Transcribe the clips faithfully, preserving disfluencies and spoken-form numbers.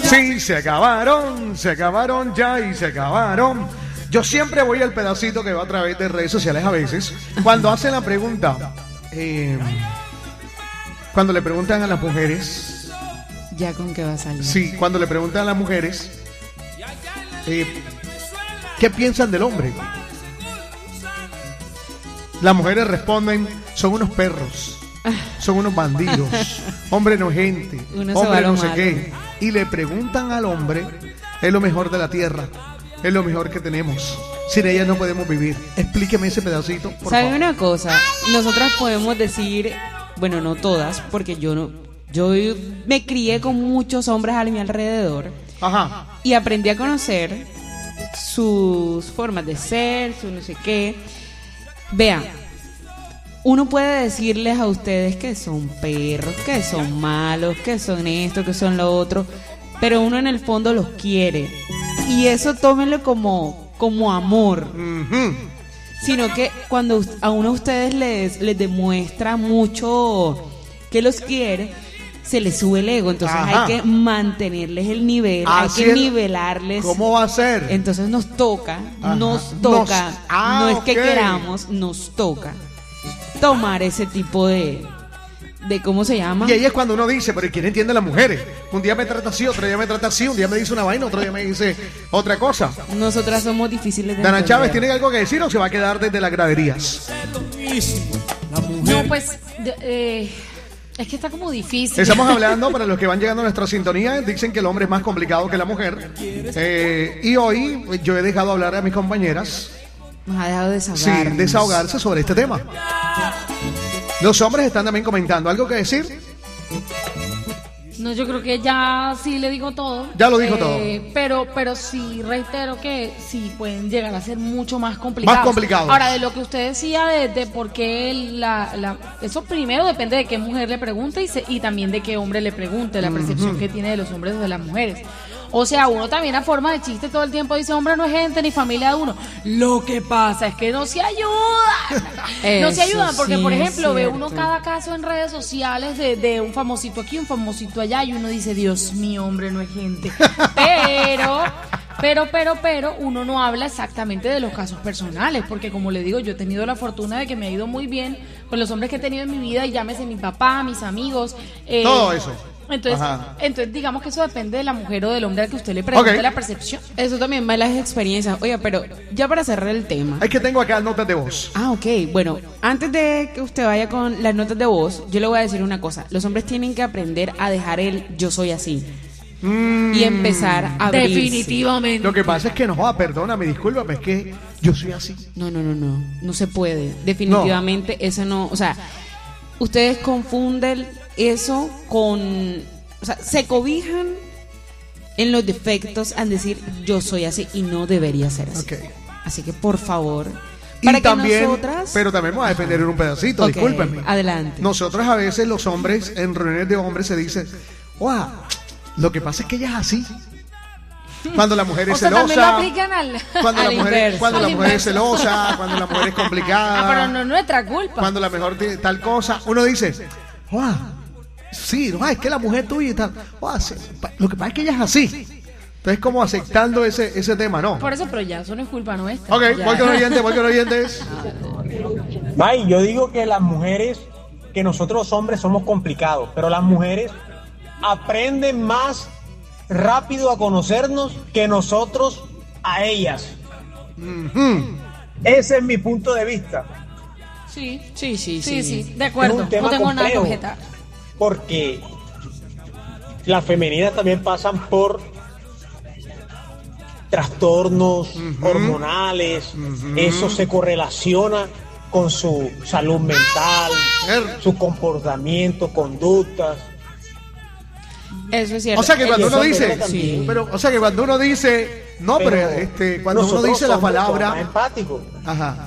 Sí, se acabaron, se acabaron ya y se acabaron. Yo siempre voy al pedacito que va a través de redes sociales a veces. Cuando hacen la pregunta, eh, cuando le preguntan a las mujeres. ¿Ya con qué va a salir? Sí, cuando le preguntan a las mujeres, eh, ¿qué piensan del hombre? Las mujeres responden, son unos perros, son unos bandidos, hombre no es gente, hombre no sé qué. Y le preguntan al hombre, es lo mejor de la tierra, es lo mejor que tenemos. Sin ella no podemos vivir. Explíqueme ese pedacito, por ¿Sabe favor. una cosa? Nosotras podemos decir, bueno, no todas, porque yo no, yo me crié con muchos hombres a mi alrededor. Ajá. Y aprendí a conocer sus formas de ser, su no sé qué. Vean, uno puede decirles a ustedes que son perros, que son malos, que son esto, que son lo otro, pero uno en el fondo los quiere. Y eso tómenlo como, como amor. Uh-huh. Sino que cuando a uno a ustedes les, les demuestra mucho que los quiere, se les sube el ego. Entonces Ajá. hay que mantenerles el nivel, Así hay que es. nivelarles. ¿Cómo va a ser? Entonces nos toca, Ajá. nos toca, nos, ah, no es okay. que queramos, nos toca tomar ese tipo de, de ¿cómo se llama? Y ahí es cuando uno dice, pero ¿quién entiende a las mujeres? Un día me trata así, otro día me trata así, un día me dice una vaina, otro día me dice otra cosa. Nosotras somos difíciles de Dana entender. Chávez, ¿tiene algo que decir o se va a quedar desde las graderías? No, pues... Eh... Es que está como difícil. Estamos hablando, para los que van llegando a nuestra sintonía, dicen que el hombre es más complicado que la mujer. Eh, y hoy yo he dejado hablar a mis compañeras. Nos ha dejado desahogarse. Sí, desahogarse sobre este tema. Los hombres están también comentando. ¿Algo que decir? No, yo creo que ya sí le digo todo. Ya lo dijo eh, todo. Pero, pero sí reitero que sí pueden llegar a ser mucho más complicados. Más complicados. Ahora, de lo que usted decía de, de por qué la, la... Eso primero depende de qué mujer le pregunte y, se, y también de qué hombre le pregunte, la percepción uh-huh. que tiene de los hombres o de las mujeres. O sea, uno también a forma de chiste todo el tiempo dice, hombre no es gente ni familia de uno. Lo que pasa es que no se ayudan. No se ayudan porque, sí, por ejemplo, ve uno cada caso en redes sociales de, de un famosito aquí, un famosito allá y uno dice, Dios mío, hombre no es gente. Pero... Pero, pero, pero, uno no habla exactamente de los casos personales, porque como le digo, yo he tenido la fortuna de que me ha ido muy bien con los hombres que he tenido en mi vida, y llámese mi papá, mis amigos. Eh, Todo eso. Entonces, entonces, digamos que eso depende de la mujer o del hombre al que usted le pregunte okay. la percepción. Eso también va en las experiencias. Oiga, pero ya para cerrar el tema. Es que tengo acá notas de voz. Ah, ok. Bueno, antes de que usted vaya con las notas de voz, yo le voy a decir una cosa. Los hombres tienen que aprender a dejar el yo soy así. Mm, y empezar a abrirse. Definitivamente. Lo que pasa es que no, joda, perdóname, discúlpame, es que yo soy así. No, no, no, no. No se puede. Definitivamente no. Eso no. O sea, ustedes confunden eso con. O sea, se cobijan en los defectos al decir yo soy así y no debería ser así. Okay. Así que por favor. Para y también, que nosotras... pero también vamos a defender en un pedacito, okay, discúlpenme. Adelante. Nosotros a veces los hombres, en reuniones de hombres se dice, wow, lo que pasa es que ella es así. Cuando la mujer es o sea, celosa, también lo aplican al, cuando, al la mujer, inverso, cuando la mujer es inverso. celosa, cuando la mujer es complicada. Ah, pero no es nuestra culpa. Cuando la mejor tiene tal cosa, uno dice, wow, sí, no, es que la mujer tuya y tal. Wow, sí, lo que pasa es que ella es así. Entonces, como aceptando ese, ese tema, ¿no? Por eso, pero ya, eso no es culpa nuestra. Ok, voy con oyentes, voy con oyentes. May, yo digo que las mujeres, que nosotros los hombres somos complicados, pero las mujeres aprenden más rápido a conocernos que nosotros a ellas. Mm-hmm. Ese es mi punto de vista. Sí, sí, sí, sí, sí, sí. De acuerdo, no tengo complejo, nada que objetar. Porque las femeninas también pasan por trastornos uh-huh. hormonales, uh-huh. eso se correlaciona con su salud mental, su comportamiento, conductas. Eso es cierto. O sea que cuando uno dice, sí. pero, o sea que cuando uno dice, no, pero, pero este, cuando uno dice la palabra, más empático. Ajá.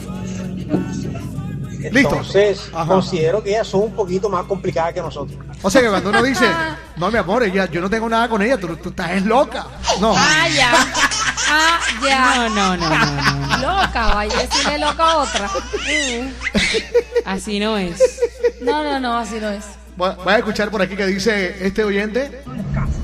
Entonces, Listo. Ajá. considero que ellas son un poquito más complicadas que nosotros. O sea que cuando uno dice, no, mi amor, ella, yo no tengo nada con ella, tú, tú estás loca. No. Ah, ya. Ah, ya. No, no, no, no, no. Loca, vaya a decirle loca a otra. Así no es. No, no, no, así no es. Voy a escuchar por aquí que dice este oyente.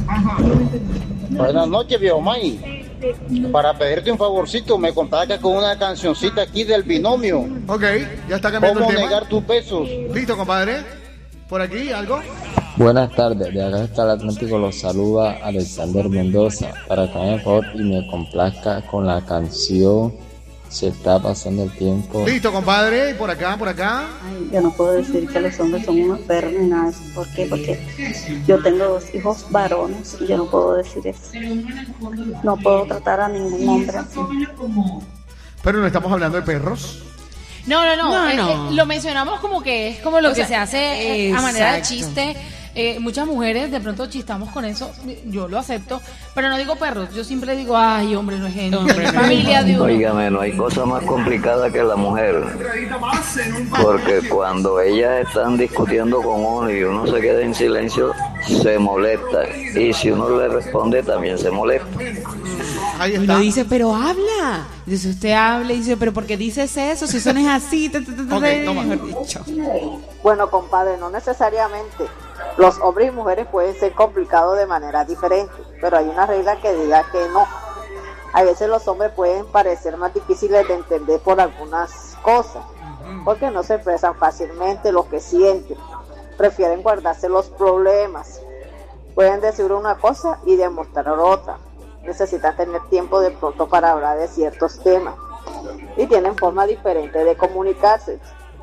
Buenas noches, viejo May. Para pedirte un favorcito, me contactas con una cancioncita aquí del binomio. Ok, ya está cambiando el ¿Cómo tema. negar tus pesos? Listo, compadre. ¿Por aquí algo? Buenas tardes, de acá hasta el Atlántico los saluda Alexander Mendoza. Para que me haga favor y me complazca con la canción Se está pasando el tiempo. Listo, compadre. ¿Y por acá, por acá? Ay, yo no puedo decir que los hombres son unos perros ni nada de eso. ¿Por qué? Porque yo tengo dos hijos varones y yo no puedo decir eso. No puedo tratar a ningún hombre así. Pero no estamos hablando de perros. No, no, no, No, eh, no. eh, lo mencionamos como que es como lo O que sea, se hace eh, a manera de exacto. chiste. Eh, muchas mujeres de pronto chistamos con eso, yo lo acepto, pero no digo perros, yo siempre digo, ay, hombre, no es gente, Hombre, no es familia de uno. Óigame, no hay cosa más complicada que la mujer, porque cuando ellas están discutiendo con uno y uno se queda en silencio, se molesta, y si uno le responde también se molesta. Ahí Y está. lo dice, pero habla. Dice, usted habla y dice, pero ¿por qué dices eso? Si eso no es así. Ta, ta, ta, ta, Ok, toma. mejor dicho. Bueno, compadre, no necesariamente. Los hombres y mujeres pueden ser complicados de manera diferente, pero hay una regla que diga que no. A veces los hombres pueden parecer más difíciles de entender por algunas cosas, porque no se expresan fácilmente lo que sienten. Prefieren guardarse los problemas. Pueden decir una cosa y demostrar otra. Necesitan tener tiempo de pronto para hablar de ciertos temas. Y tienen formas diferentes de comunicarse.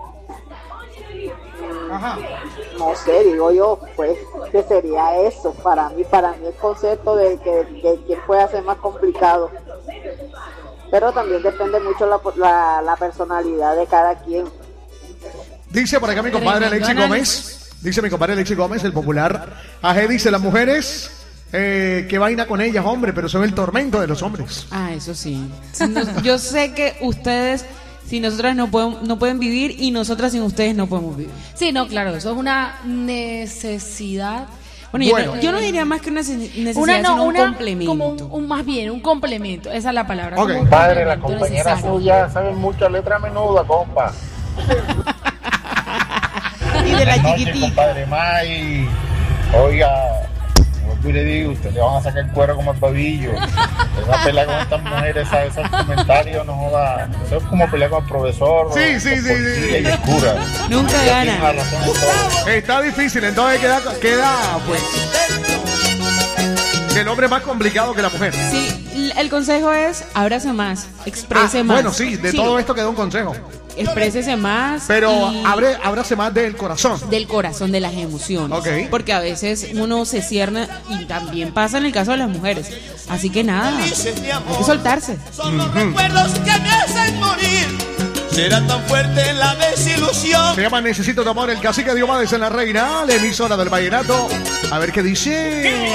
Ajá. No sé, digo yo, pues, ¿qué sería eso? Para mí, para mí el concepto de que, que quién puede hacer más complicado. Pero también depende mucho la, la, la personalidad de cada quien. Dice por acá mi compadre Tremendo Alexi análisis. Gómez. Dice mi compadre Alexi Gómez, el popular. Aje dice, las mujeres, eh, qué vaina con ellas, hombre, pero son el tormento de los hombres. Ah, eso sí. Si nos- yo sé que ustedes, si nosotras no pueden, no pueden vivir y nosotras sin ustedes no podemos vivir. Sí, no, claro, eso es una necesidad. Bueno, yo, Bueno. no, yo no diría más que una nece- necesidad, Una no, sino un una complemento. como un, un- más bien un complemento, esa es la palabra. Ok. como un Padre, la complemento compañera necesario. suya sabe mucha letra menuda, compa. Y de la Buenas noches, chiquitita. compadre May. Oiga, vuelvo y le digo, usted le van a sacar el cuero como el babillo. Esa pelea con estas mujeres, esa- esos comentarios, no joda. Eso es como pelear con el profesor. Sí, o sí, con sí, Portilla sí. y el cura. Nunca Usted tiene gana. la razón en todo. Está difícil, entonces queda, queda pues, que el hombre es más complicado que la mujer. Sí, l- el consejo es, ábrase más, exprese Ah, más. bueno, sí, de todo esto queda un consejo. Exprésese más. Pero y abre, ábrase más del corazón. del corazón, de las emociones. Ok. Porque a veces uno se cierna y también pasa en el caso de las mujeres. Así que nada, hay que soltarse. Son los recuerdos que me hacen morir. Será tan fuerte la desilusión. Se llama Necesito tu amor, el cacique Diomedes en la Reina, la emisora del vallenato. A ver qué dice.